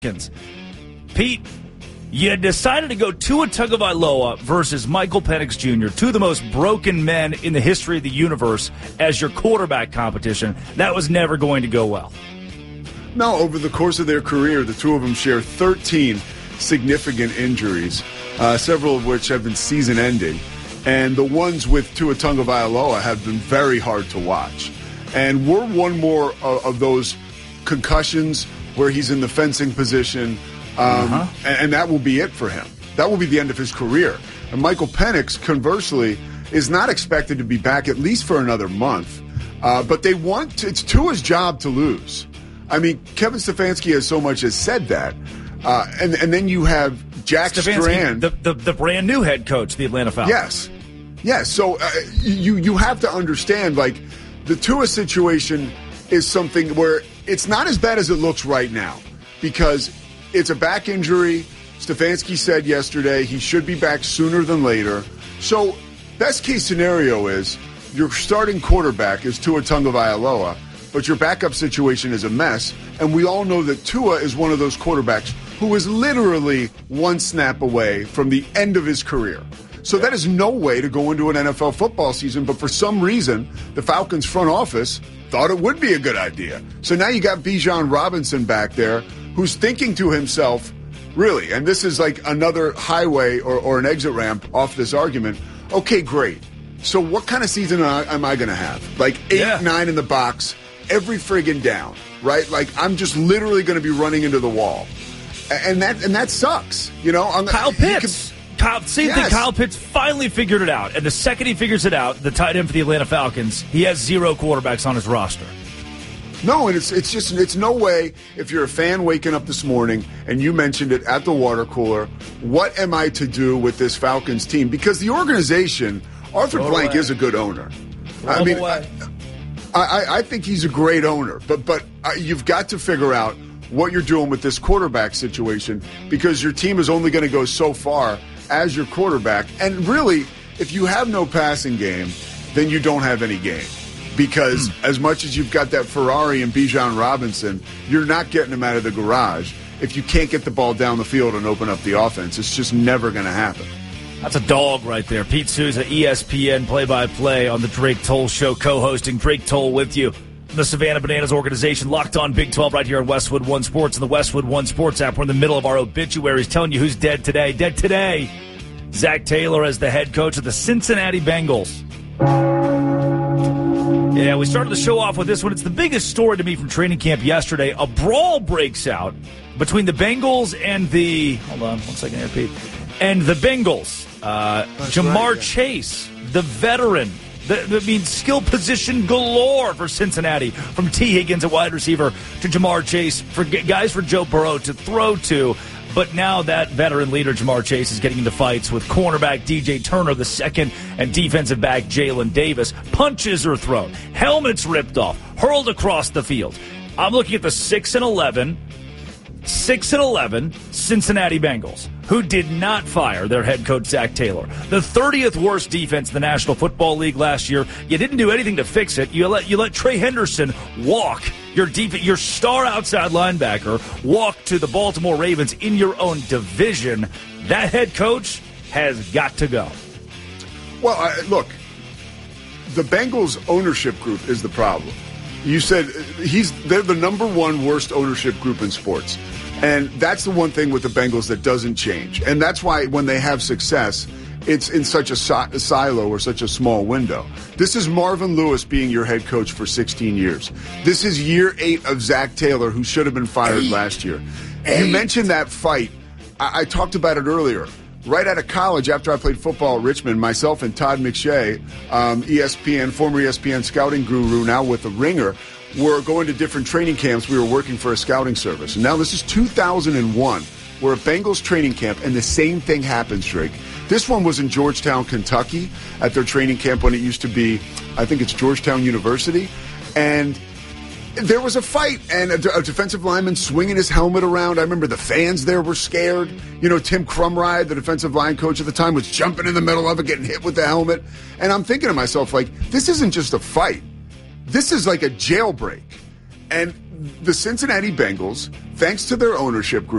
Pete, you decided to go Tua Tagovailoa versus Michael Penix Jr., two of the most broken men in the history of the universe, as your quarterback competition. That was never going to go well. No, over the course of their career, the two of them share 13 significant injuries, several of which have been season-ending. And the ones with Tua Tagovailoa have been very hard to watch. And we're one more of those concussions where he's in the fencing position, and that will be it for him. That will be the end of his career. And Michael Penix, conversely, is not expected to be back at least for another month. But they want to, it's Tua's job to lose. I mean, Kevin Stefanski has so much as said that. And then you have Jack Strand. The brand new head coach, the Atlanta Falcons. Yes. So you have to understand, like, the Tua situation is something where it's not as bad as it looks right now because it's a back injury. Stefanski said yesterday he should be back sooner than later. So best case scenario is your starting quarterback is Tua Tagovailoa, but your backup situation is a mess. And we all know that Tua is one of those quarterbacks who is literally one snap away from the end of his career. So that is no way to go into an NFL football season, but for some reason, the Falcons front office thought it would be a good idea. So now you got Bijan Robinson back there who's thinking to himself, really, and this is like another highway or an exit ramp off this argument, okay, great. So what kind of season am I going to have? Like 8, 9 in the box, every friggin' down, right? Like I'm just literally going to be running into the wall. And that sucks, you know? Kyle Pitts. Kyle Pitts finally figured it out. And the second he figures it out, the tight end for the Atlanta Falcons, he has 0 quarterbacks on his roster. No, and it's no way, if you're a fan waking up this morning and you mentioned it at the water cooler, what am I to do with this Falcons team? Because the organization, Arthur Blank is a good owner. I mean, I think he's a great owner, but you've got to figure out what you're doing with this quarterback situation because your team is only going to go so far as your quarterback. And really, if you have no passing game, then you don't have any game. Because as much as you've got that Ferrari and Bijan Robinson, you're not getting him out of the garage if you can't get the ball down the field and open up the offense. It's just never going to happen. That's a dog right there. Pete Souza, ESPN play-by-play on the Drake Toll Show, co-hosting Drake Toll with you. The Savannah Bananas organization, Locked On Big 12 right here on Westwood One Sports and the Westwood One Sports app. We're in the middle of our obituaries telling you who's dead today. Dead today, Zach Taylor as the head coach of the Cincinnati Bengals. Yeah, we started the show off with this one. It's the biggest story to me from training camp yesterday. A brawl breaks out between the Bengals and the... Hold on 1 second here, Pete. And the Bengals. Jamar Chase, the veteran. Skill position galore for Cincinnati. From T. Higgins, a wide receiver, to Jamar Chase, for guys for Joe Burrow to throw to. But now that veteran leader, Jamar Chase, is getting into fights with cornerback D.J. Turner II and defensive back Jalen Davis. Punches are thrown. Helmets ripped off. Hurled across the field. I'm looking at the 6-11 Cincinnati Bengals, who did not fire their head coach, Zach Taylor. The 30th worst defense in the National Football League last year. You didn't do anything to fix it. You let Trey Henderson walk, your star outside linebacker, walk to the Baltimore Ravens in your own division. That head coach has got to go. Well, look, the Bengals ownership group is the problem. You said they're the number one worst ownership group in sports. And that's the one thing with the Bengals that doesn't change. And that's why when they have success, it's in such a silo or such a small window. This is Marvin Lewis being your head coach for 16 years. This is year 8 of Zach Taylor, who should have been fired last year. You mentioned that fight. I talked about it earlier. Right out of college, after I played football at Richmond, myself and Todd McShay, former ESPN scouting guru, now with The Ringer, were going to different training camps. We were working for a scouting service. And now this is 2001. We're at Bengals training camp, and the same thing happens, Drake. This one was in Georgetown, Kentucky, at their training camp when it used to be, I think it's Georgetown University. And there was a fight, and a defensive lineman swinging his helmet around. I remember the fans there were scared. You know, Tim Crumride, the defensive line coach at the time, was jumping in the middle of it, getting hit with the helmet. And I'm thinking to myself, like, this isn't just a fight. This is like a jailbreak. And the Cincinnati Bengals, thanks to their ownership group,